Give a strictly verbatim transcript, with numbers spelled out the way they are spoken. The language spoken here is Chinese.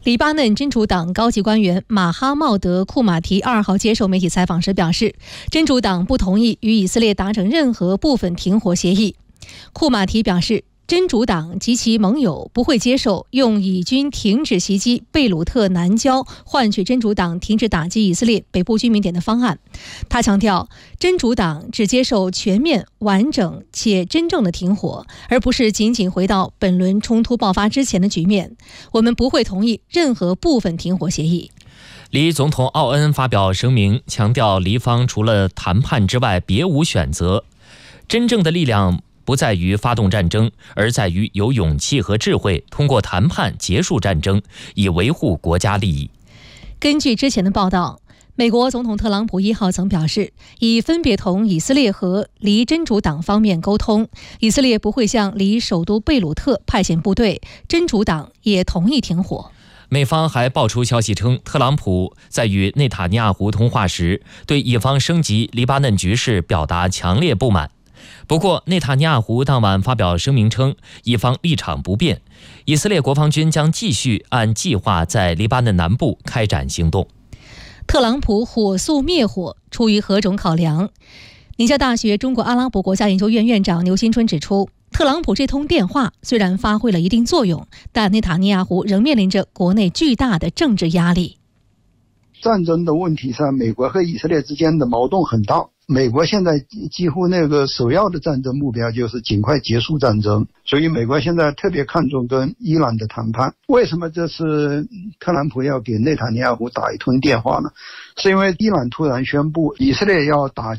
黎巴嫩真主党高级官员马哈茂德·库马提二号接受媒体采访时表示，真主党不同意与以色列达成任何部分停火协议。库马提表示，真主党及其盟友不会接受用以军停止袭击贝鲁特南郊换取真主党停止打击以色列北部居民点的方案。他强调，真主党只接受全面、完整且真正的停火，而不是仅仅回到本轮冲突爆发之前的局面。我们不会同意任何部分停火协议。 黎总统奥恩发表声明，强调黎方除了谈判之外别无选择，真正的力量不在于发动战争，而在于有勇气和智慧，通过谈判结束战争，以维护国家利益。 根据之前的报道，美国总统特朗普一号曾表示，已分别同以色列和黎真主党方面沟通，以色列不会向黎首都贝鲁特派遣部队，真主党也同意停火。 美方还爆出消息称，特朗普在与内塔尼亚胡通话时，对以方升级黎巴嫩局势表达强烈不满。不过，内塔尼亚胡当晚发表声明称，以方立场不变，以色列国防军将继续按计划在黎巴嫩南部开展行动。 特朗普火速灭火，出于何种考量？宁夏大学中国阿拉伯国家研究院院长牛新春指出，特朗普这通电话虽然发挥了一定作用，但内塔尼亚胡仍面临着国内巨大的政治压力。 战争的问题上，美国和以色列之间的矛盾很大。美国现在几乎那个首要的战争目标就是尽快结束战争，所以美国现在特别看重跟伊朗的谈判。为什么这次特朗普要给内塔尼亚胡打一通电话呢？是因为伊朗突然宣布以色列要打